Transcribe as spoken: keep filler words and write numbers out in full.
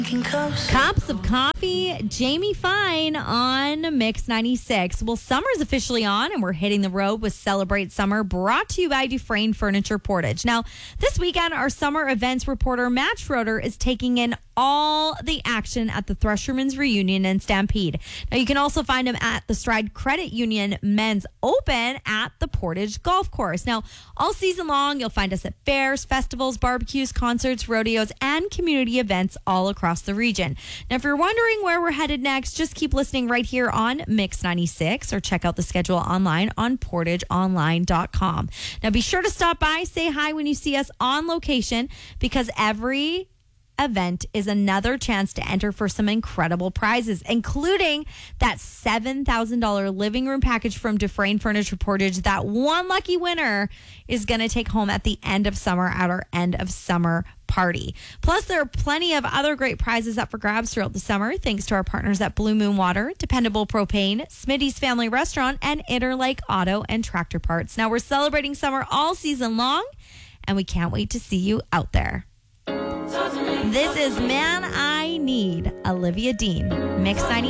Cups of Coffee, Jamie Fine on Mix ninety-six. Well, summer's officially on and we're hitting the road with Celebrate Summer, brought to you by Dufresne Furniture Portage. Now, this weekend, our summer events reporter, Matt Schroeder, is taking in all the action at the Threshermen's Reunion and Stampede. Now, you can also find him at the Stride Credit Union Men's Open at the Portage Golf Course. Now, all season long, you'll find us at fairs, festivals, barbecues, concerts, rodeos, and community events all across the region. Now, if you're wondering where we're headed next, just keep listening right here on Mix ninety-six or check out the schedule online on portage online dot com. Now, be sure to stop by, say hi when you see us on location, because every event is another chance to enter for some incredible prizes, including that seven thousand dollars living room package from Dufresne Furniture Portage that one lucky winner is going to take home at the end of summer at our end of summer party. Plus, there are plenty of other great prizes up for grabs throughout the summer, thanks to our partners at Blue Moon Water, Dependable Propane, Smitty's Family Restaurant, and Interlake Auto and Tractor Parts. Now, we're celebrating summer all season long, and we can't wait to see you out there. This is Man I Need, Olivia Dean, Mix ninety-six.